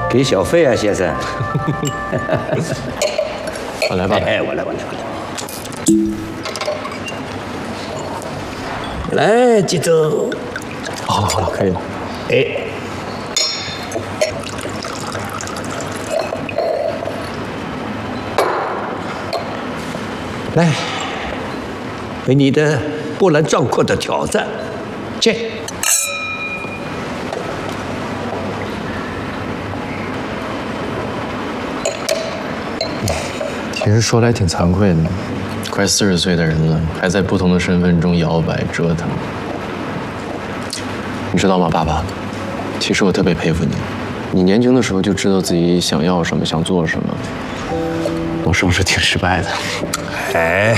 给小费啊，先生。 我来吧。 哎，我来。来，记住。 好，可以了。 哎。来，为你的波澜壮阔的挑战，去。 其实说来挺惭愧的，快40岁的人了，还在不同的身份中摇摆折腾。你知道吗，爸爸？其实我特别佩服你，你年轻的时候就知道自己想要什么，想做什么。我是不是挺失败的？ 哎，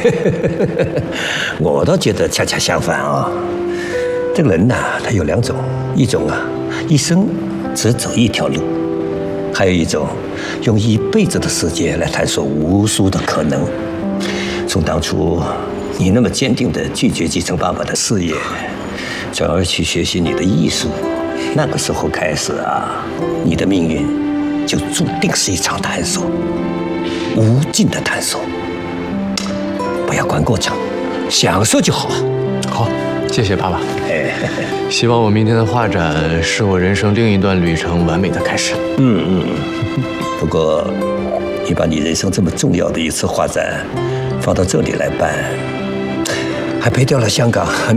我倒觉得恰恰相反啊。这个人呐，他有2种，一种啊，一生只走一条路；还有一种，用一辈子的时间来探索无数的可能。从当初你那么坚定地拒绝继承爸爸的事业，转而去学习你的艺术，那个时候开始啊，你的命运就注定是一场探索，无尽的探索。不要管过程，享受就好。 好，谢谢爸爸。希望我明天的画展是我人生另一段旅程完美的开始。 不过，你把你人生这么重要的一次画展放到这里来办，还赔掉了香港